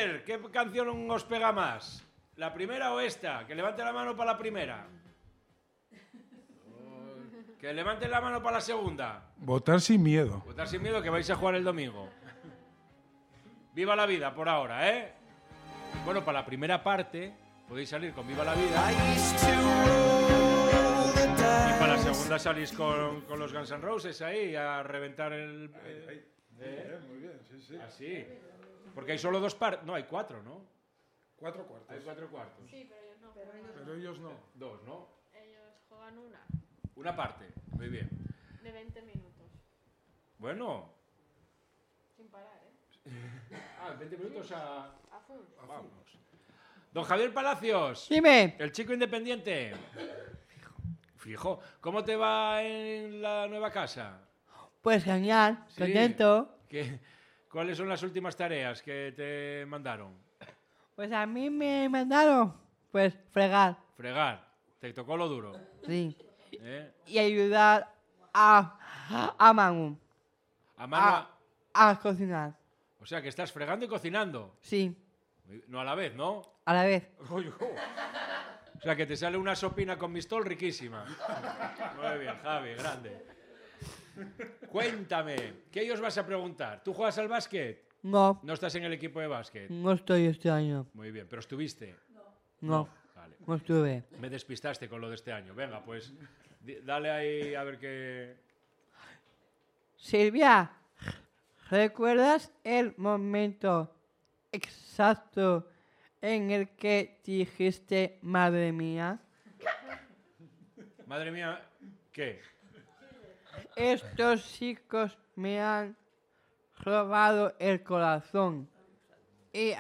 ver, ¿qué canción os pega más? ¿La primera o esta? Que levante la mano para la primera. Que levante la mano para la segunda. Votar sin miedo. Votar sin miedo que vais a jugar el domingo. Viva la vida por ahora, ¿eh? Bueno, para la primera parte podéis salir con Viva la vida. Y para la segunda salís con los Guns N' Roses ahí a reventar el... Muy bien, sí, sí. Así. Porque hay solo 2 partes. No, hay 4, ¿no? 4 cuartos. Hay 4 cuartos. Sí, pero ellos no juegan. Pero ellos no. 2, ¿no? Ellos juegan una, Una parte. Muy bien. de 20 minutos. Bueno. Sin parar, ¿eh? 20 minutos a... A full. Vamos. Don Javier Palacios. Dime. El chico independiente. Fijo. ¿Cómo te va en la nueva casa? Pues genial, Sí. contento. ¿Cuáles son las últimas tareas que te mandaron? Pues a mí me mandaron, pues, fregar, Fregar. Te tocó lo duro. sí. ¿Eh? Y ayudar a Manu A mano. a cocinar. O sea, que estás fregando y cocinando. Sí, No a la vez, ¿no? a la vez. O sea, que te sale una sopina con mistol riquísima. Muy bien, Javi, grande. Cuéntame, ¿qué os vas a preguntar? ¿Tú juegas al básquet? No, No estás en el equipo de básquet. no estoy este año. Muy bien, pero estuviste. No, Vale. no estuve. Me despistaste con lo de este año. Venga, pues dale ahí a ver qué... Silvia, ¿recuerdas el momento exacto en el que dijiste madre mía? Madre mía, ¿qué? Estos chicos me han robado el corazón. Y